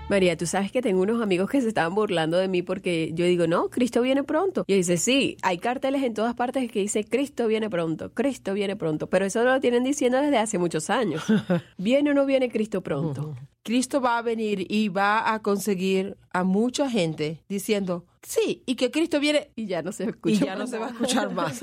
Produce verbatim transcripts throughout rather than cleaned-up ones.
María, tú sabes que tengo unos amigos que se estaban burlando de mí porque yo digo, no, Cristo viene pronto. Y dice, sí, hay carteles en todas partes que dice Cristo viene pronto, Cristo viene pronto. Pero eso lo tienen diciendo desde hace muchos años. ¿Viene o no viene Cristo pronto? Uh-huh. Cristo va a venir y va a conseguir a mucha gente diciendo, sí, y que Cristo viene y ya no se escucha y ya no se va a escuchar más.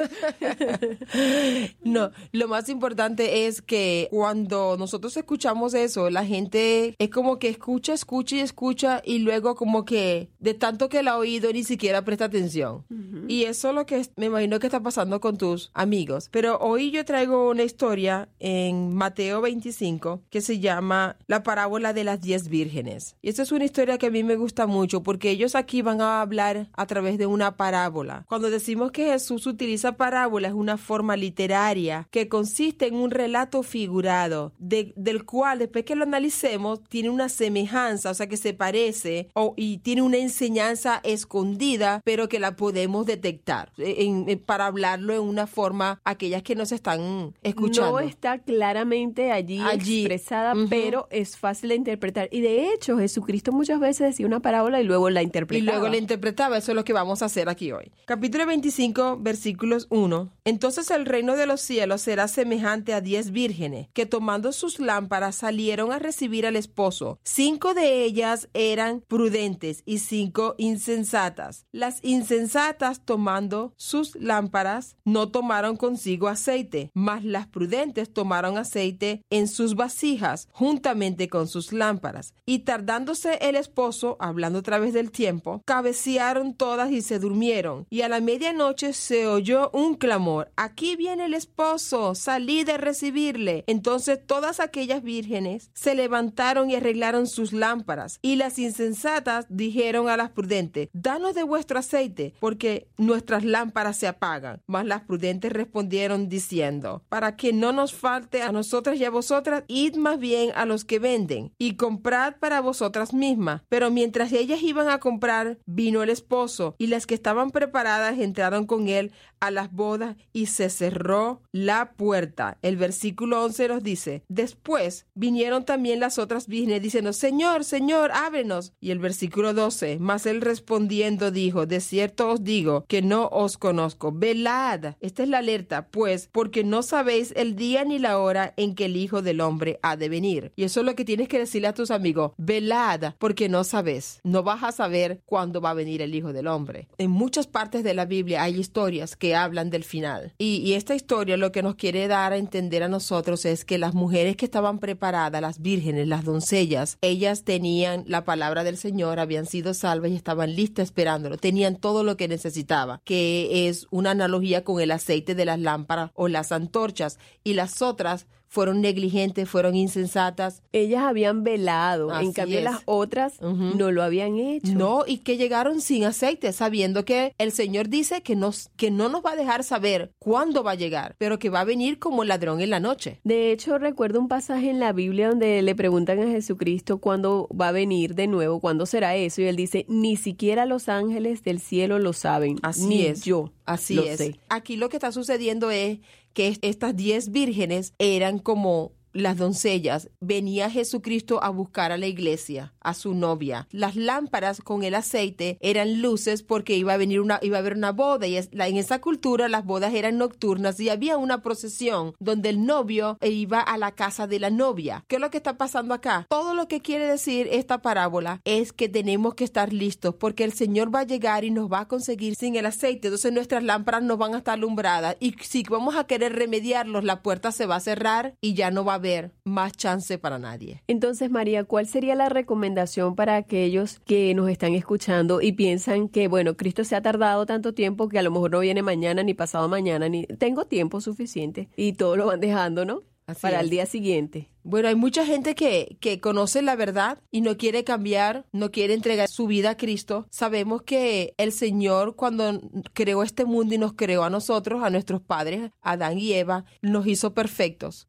No, lo más importante es que cuando nosotros escuchamos eso, la gente es como que escucha, escucha y escucha y luego como que de tanto que la ha oído ni siquiera presta atención. Uh-huh. Y eso es lo que me imagino que está pasando con tus amigos. Pero hoy yo traigo una historia en Mateo veinticinco que se llama La parábola de las diez vírgenes. Y esta es una historia que a mí me gusta mucho porque ellos aquí van a hablar a través de una parábola. Cuando decimos que Jesús utiliza parábola es una forma literaria que consiste en un relato figurado de, del cual después que lo analicemos tiene una semejanza, o sea que se parece o, y tiene una enseñanza escondida pero que la podemos detectar en, en, para hablarlo en una forma aquellas que nos están escuchando. No está claramente allí, allí. expresada, uh-huh. pero es fácil de interpretar. Y de hecho Jesucristo muchas veces decía una parábola y luego la interpretaba. Y luego la interpretaba. Eso es lo que vamos a hacer aquí hoy. Capítulo veinticinco, versículos uno. Entonces el reino de los cielos será semejante a diez vírgenes, que tomando sus lámparas salieron a recibir al esposo. Cinco de ellas eran prudentes y cinco insensatas. Las insensatas, tomando sus lámparas, no tomaron consigo aceite, mas las prudentes tomaron aceite en sus vasijas, juntamente con sus lámparas. Y tardándose el esposo, hablando otra vez del tiempo, cabecearon todas y se durmieron. Y a la medianoche se oyó un clamor: aquí viene el esposo, salid a recibirle. Entonces todas aquellas vírgenes se levantaron y arreglaron sus lámparas. Y las insensatas dijeron a las prudentes: danos de vuestro aceite, porque nuestras lámparas se apagan. Mas las prudentes respondieron diciendo: para que no nos falte a nosotras y a vosotras, id más bien a los que venden y comprad para vosotras mismas. Pero mientras ellas iban a comprar, vino el esposo, y las que estaban preparadas entraron con él a las bodas y se cerró la puerta. El versículo once nos dice: después vinieron también las otras vírgenes diciendo: Señor, Señor, ábrenos. Y el versículo doce: mas él respondiendo dijo: de cierto os digo que no os conozco. Velad. Esta es la alerta, pues, porque no sabéis el día ni la hora en que el Hijo del Hombre ha de venir. Y eso es lo que tienes que decirle a tus amigos: velad, porque no sabes. No vas a saber cuándo va a venir el Hijo del Hombre. En muchas partes de la Biblia hay historias que hablan del final. Y, y esta historia lo que nos quiere dar a entender a nosotros es que las mujeres que estaban preparadas, las vírgenes, las doncellas, ellas tenían la palabra del Señor, habían sido salvas y estaban listas esperándolo. Tenían todo lo que necesitaban, que es una analogía con el aceite de las lámparas o las antorchas. Y las otras fueron negligentes, fueron insensatas. Ellas habían velado, así en cambio es. Las otras uh-huh. no lo habían hecho. No, y que llegaron sin aceite, sabiendo que el Señor dice que, nos, que no nos va a dejar saber cuándo va a llegar, pero que va a venir como ladrón en la noche. De hecho, recuerdo un pasaje en la Biblia donde le preguntan a Jesucristo cuándo va a venir de nuevo, cuándo será eso, y él dice: ni siquiera los ángeles del cielo lo saben, así ni es. yo Así lo es. sé. Aquí lo que está sucediendo es que estas diez vírgenes eran como las doncellas. Venía Jesucristo a buscar a la iglesia, a su novia. Las lámparas con el aceite eran luces porque iba a venir una, iba a haber una boda, y es, la, en esa cultura las bodas eran nocturnas y había una procesión donde el novio iba a la casa de la novia. ¿Qué es lo que está pasando acá? Todo lo que quiere decir esta parábola es que tenemos que estar listos porque el Señor va a llegar y nos va a conseguir sin el aceite. Entonces nuestras lámparas no van a estar alumbradas, y si vamos a querer remediarlos, la puerta se va a cerrar y ya no va a haber más chance para nadie. Entonces, María, ¿cuál sería la recomendación para aquellos que nos están escuchando y piensan que, bueno, Cristo se ha tardado tanto tiempo que a lo mejor no viene mañana ni pasado mañana, ni tengo tiempo suficiente, y todo lo van dejando, ¿no? Así para es. el día siguiente? Bueno, hay mucha gente que, que conoce la verdad y no quiere cambiar, no quiere entregar su vida a Cristo. Sabemos que el Señor, cuando creó este mundo y nos creó a nosotros, a nuestros padres, Adán y Eva, nos hizo perfectos.